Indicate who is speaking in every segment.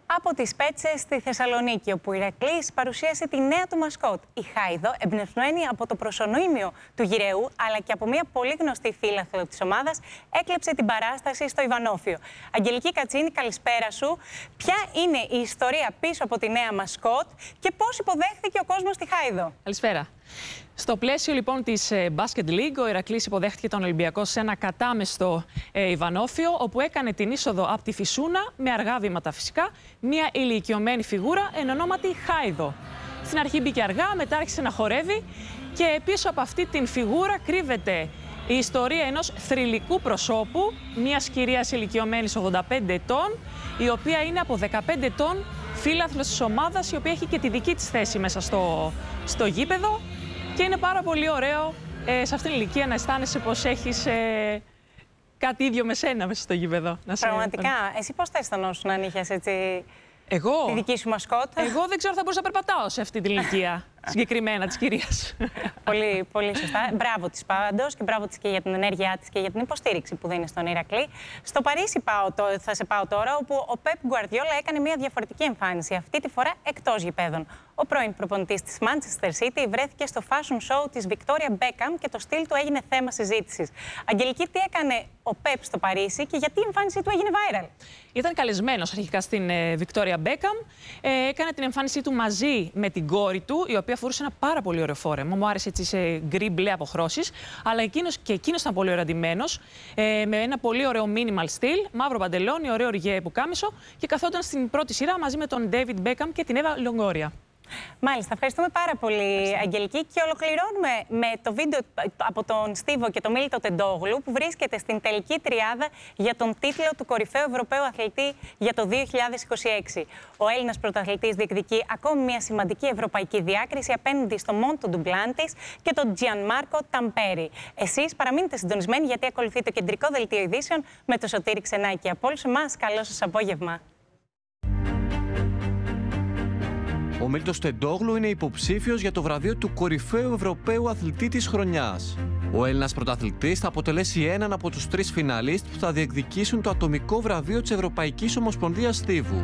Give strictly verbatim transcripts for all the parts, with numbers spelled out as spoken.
Speaker 1: Από τις Πέτσες στη Θεσσαλονίκη, όπου η Ηρακλής παρουσίασε τη νέα του μασκότ. Η Χάιδο, εμπνευσμένη από το προσωνύμιο του γυρεού, αλλά και από μια πολύ γνωστή φύλαθλο της ομάδας, έκλεψε την παράσταση στο Ιβανόφιο. Αγγελική Κατσίνη, καλησπέρα σου. Ποια είναι η ιστορία πίσω από τη νέα μασκότ και πώς υποδέχθηκε ο κόσμος τη Χάιδο?
Speaker 2: Καλησπέρα. Στο πλαίσιο λοιπόν της Basket League, ο Ηρακλής υποδέχτηκε τον Ολυμπιακό σε ένα κατάμεστο ε, Ιβανόφιο, όπου έκανε την είσοδο από τη Φυσούνα, με αργά βήματα φυσικά, μια ηλικιωμένη φιγούρα εν ονόματι Χάιδο. Στην αρχή μπήκε αργά, μετά άρχισε να χορεύει και πίσω από αυτή την φιγούρα κρύβεται η ιστορία ενός θρυλικού προσώπου, μιας κυρίας ηλικιωμένης ογδόντα πέντε ετών, η οποία είναι από δεκαπέντε ετών φίλαθλος της ομάδας, η οποία έχει και τη δική της θέση μέσα στο, στο γήπεδο. Και είναι πάρα πολύ ωραίο ε, σε αυτήν την ηλικία να αισθάνεσαι πως έχεις ε, κάτι ίδιο με σένα μέσα στο γήπεδο. Να σε...
Speaker 1: Πραγματικά. Εσύ πώς θα αισθανόσουν αν είχες έτσι
Speaker 2: Εγώ...
Speaker 1: τη δική σου μασκότ?
Speaker 2: Εγώ δεν ξέρω αν θα μπορούσα να περπατάω σε αυτή την ηλικία συγκεκριμένα της κυρίας.
Speaker 1: Πολύ, πολύ σωστά. Μπράβο της πάντως και μπράβο της και για την ενέργειά της και για την υποστήριξη που δίνει στον Ηρακλή. Στο Παρίσι πάω, το, θα σε πάω τώρα, όπου ο Πεπ Γκουαρδιόλα έκανε μια διαφορετική εμφάνιση, αυτή τη φορά εκτός γηπέδων. Ο πρώην προπονητής της Manchester City βρέθηκε στο fashion show της Victoria Beckham και το στυλ του έγινε θέμα συζήτησης. Αγγελική, τι έκανε ο Πεπ στο Παρίσι και γιατί η εμφάνισή του έγινε viral?
Speaker 2: Ήταν καλεσμένος αρχικά στην ε, Victoria Beckham. Ε, έκανε την εμφάνισή του μαζί με την κόρη του, η οποία φορούσε ένα πάρα πολύ ωραίο φόρεμα. Μου άρεσε έτσι σε γκρι μπλε αποχρώσεις. Αλλά εκείνος, και εκείνος ήταν πολύ ωραία ντυμένος, ε, με ένα πολύ ωραίο minimal στυλ, μαύρο παντελόνι, ωραίο οργέ πουκάμισο, και καθόταν στην πρώτη σειρά μαζί με τον David Beckham και την Εύα Λογκόρια.
Speaker 1: Μάλιστα, ευχαριστούμε πάρα πολύ, Αγγελική. Και ολοκληρώνουμε με το βίντεο από τον Στίβο και τον Μίλτο Τεντόγλου, που βρίσκεται στην τελική τριάδα για τον τίτλο του κορυφαίου Ευρωπαίου αθλητή για το δύο χιλιάδες είκοσι έξι. Ο Έλληνας πρωταθλητής διεκδικεί ακόμη μια σημαντική ευρωπαϊκή διάκριση απέναντι στο Μόντο Ντουπλάντις και τον Τζιανμάρκο Ταμπέρι. Εσείς παραμείνετε συντονισμένοι, γιατί ακολουθεί το κεντρικό δελτίο ειδήσεων με το Σωτήρη Ξενάκη. Από όλους εμάς, καλό σας απόγευμα.
Speaker 3: Ο Μίλτος Τεντόγλου είναι υποψήφιος για το βραβείο του κορυφαίου Ευρωπαίου αθλητή της χρονιάς. Ο Έλληνας πρωταθλητής θα αποτελέσει έναν από τους τρεις φιναλίστ που θα διεκδικήσουν το ατομικό βραβείο της Ευρωπαϊκής Ομοσπονδίας Στίβου.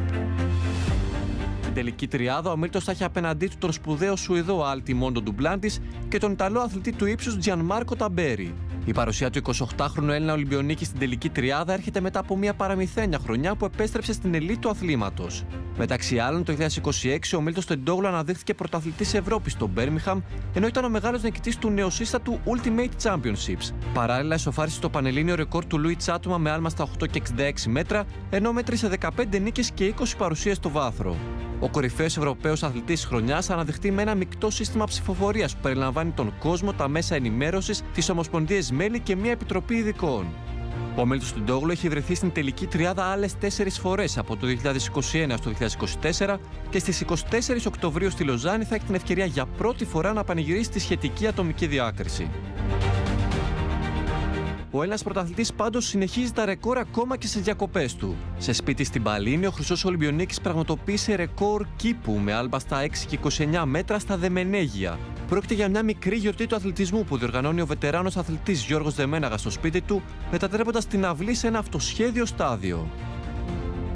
Speaker 3: Στην τελική τριάδα, ο Μίλτος θα έχει απέναντί του τον σπουδαίο Σουηδό άλτη Μόντο Ντουπλάντις και τον Ιταλό αθλητή του ύψους Τζιανμάρκο Ταμπέρι. Η παρουσία του εικοσιοκτάχρονου Έλληνα Ολυμπιονίκη στην τελική τριάδα έρχεται μετά από μια παραμυθένια χρονιά που επέστρεψε στην ελίτ του αθλήματος. Μεταξύ άλλων, το δύο χιλιάδες είκοσι έξι ο Μίλτος Τεντόγλου αναδείχθηκε πρωταθλητής Ευρώπης στο Μπέρμιγχαμ, ενώ ήταν ο μεγάλος νικητής του νεοσύστατου Ultimate Championships. Παράλληλα, ισοφάρισε το πανελλήνιο ρεκόρ του Λούι Τσάτουμα με άλμα στα οκτώ και εξήντα έξι μέτρα, ενώ μέτρησε δεκαπέντε νίκες και είκοσι παρουσίες στο βάθρο. Ο κορυφαίος Ευρωπαίος αθλητής της χρονιάς θα αναδειχθεί με ένα μεικτό σύστημα ψηφοφορίας που περιλαμβάνει τον κόσμο, τα μέσα ενημέρωσης, τις ομοσπονδίες μέλη και μια επιτροπή ειδικών. Ο Μίλτος Τεντόγλου έχει βρεθεί στην τελική τριάδα άλλες τέσσερις φορές από το δύο χιλιάδες είκοσι ένα έως το δύο χιλιάδες είκοσι τέσσερα και στις είκοσι τέσσερις Οκτωβρίου στη Λοζάνη θα έχει την ευκαιρία για πρώτη φορά να πανηγυρίσει τη σχετική ατομική διάκριση. Ο Έλληνας πρωταθλητής πάντως συνεχίζει τα ρεκόρ ακόμα και στις διακοπές του. Σε σπίτι στην Παλίνη, ο Χρυσός Ολυμπιονίκης πραγματοποίησε ρεκόρ κήπου με άλμπα στα έξι και είκοσι εννέα μέτρα στα Δεμενέγια. Πρόκειται για μια μικρή γιορτή του αθλητισμού που διοργανώνει ο βετεράνος αθλητής Γιώργος Δεμέναγας στο σπίτι του, μετατρέποντας την αυλή σε ένα αυτοσχέδιο στάδιο.